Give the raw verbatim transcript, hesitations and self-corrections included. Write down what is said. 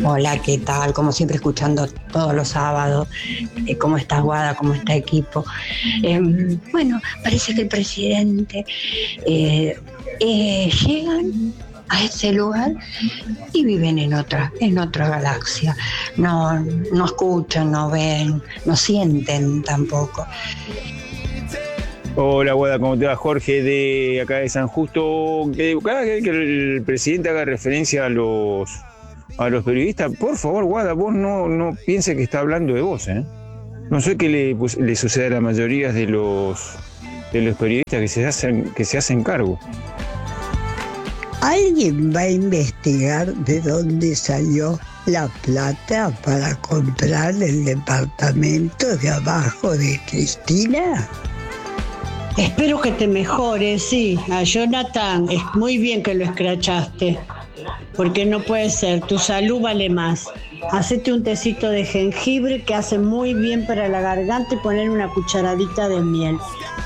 Hola, ¿qué tal? Como siempre, escuchando todos los sábados. Eh, ¿Cómo está Guada? ¿Cómo está equipo? Eh, bueno, parece que el presidente eh, eh, llegan a ese lugar y viven en otra, en otra galaxia. No, no escuchan, no ven, no sienten tampoco. Hola, Guada, ¿cómo te va? Jorge de acá de San Justo. Que cada vez que el presidente haga referencia a los a los periodistas, por favor, Guada, vos no, no pienses que está hablando de vos, ¿eh? No sé qué le, pues, le sucede a la mayoría de los de los periodistas que se hacen, que se hacen cargo. ¿Alguien va a investigar de dónde salió la plata para comprar el departamento de abajo de Cristina? Espero que te mejores, sí. A Jonathan, es muy bien que lo escrachaste. Porque no puede ser, tu salud vale más. Hacete un tecito de jengibre que hace muy bien para la garganta y poner una cucharadita de miel.